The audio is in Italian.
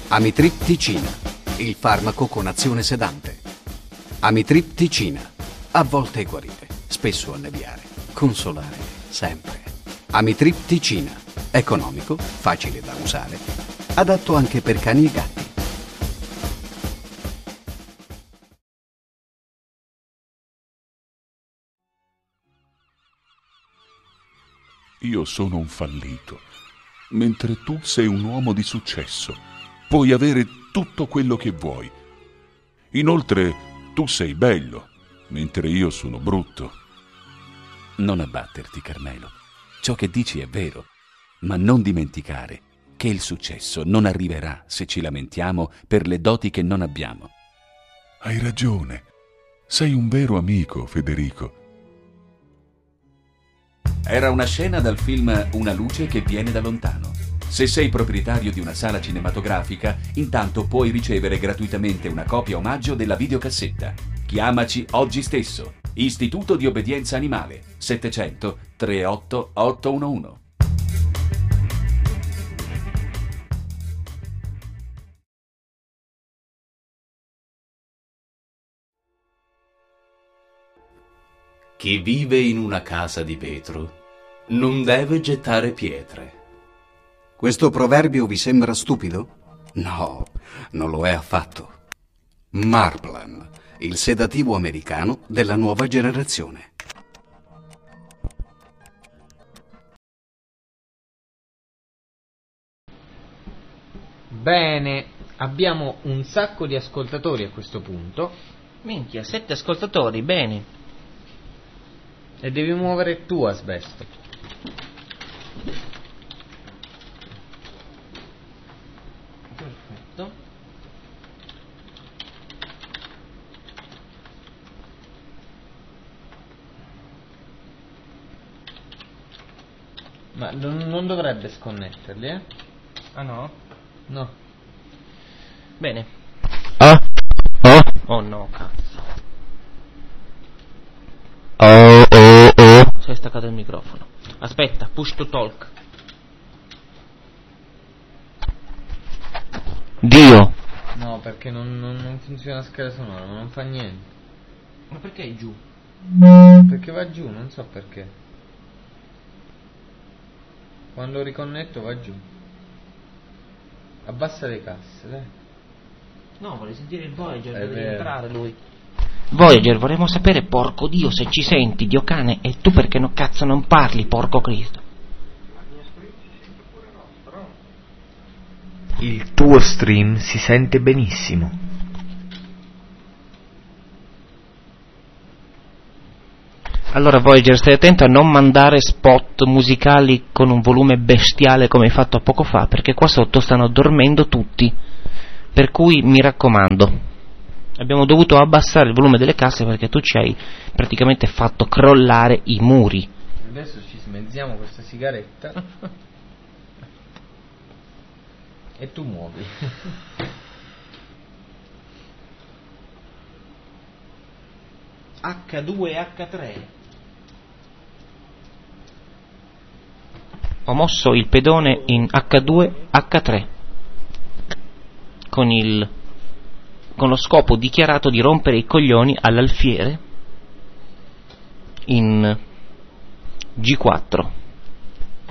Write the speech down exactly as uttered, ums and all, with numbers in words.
Amitripticina, il farmaco con azione sedante. Amitripticina, a volte guarire, spesso alleviare, consolare, sempre. Amitripticina, economico, facile da usare, adatto anche per cani e gatti. Io sono un fallito, mentre tu sei un uomo di successo. Puoi avere tutto quello che vuoi. Inoltre, tu sei bello, mentre io sono brutto. Non abbatterti, Carmelo. Ciò che dici è vero, ma non dimenticare che il successo non arriverà se ci lamentiamo per le doti che non abbiamo. Hai ragione. Sei un vero amico, Federico. Era una scena dal film Una luce che viene da lontano. Se sei proprietario di una sala cinematografica, intanto puoi ricevere gratuitamente una copia omaggio della videocassetta. Chiamaci oggi stesso. Istituto di Obbedienza Animale. settecento trentotto ottocentoundici. Chi vive in una casa di vetro non deve gettare pietre. Questo proverbio vi sembra stupido? No, non lo è affatto. Marplan, il sedativo americano della nuova generazione. Bene, abbiamo un sacco di ascoltatori a questo punto. Minchia, sette ascoltatori, bene. E devi muovere tu, Asbesto. Perfetto. Ma non, non dovrebbe sconnetterli, eh? Ah no? No. Bene. Ah? Oh? Oh no, cazzo. Oh, oh, oh. Si è staccato il microfono. Aspetta, push to talk. Dio. No, perché non, non, non funziona la scheda sonora, ma non fa niente. Ma perché è giù? Perché va giù, non so perché. Quando riconnetto va giù. Abbassa le casse, dai. No, vuole sentire il Voyager, È deve vero. entrare lui. Voyager, vorremmo sapere, porco Dio, se ci senti, Dio cane, e tu perché no cazzo non parli, porco Cristo? Il tuo stream si sente benissimo. Allora Voyager, stai attento a non mandare spot musicali con un volume bestiale come hai fatto poco fa, perché qua sotto stanno dormendo tutti, per cui mi raccomando. Abbiamo dovuto abbassare il volume delle casse perché tu ci hai praticamente fatto crollare i muri. Adesso ci smezziamo questa sigaretta e tu muovi. acca due e acca tre. Ho mosso il pedone in acca due acca tre con il con lo scopo dichiarato di rompere i coglioni all'alfiere in G quattro.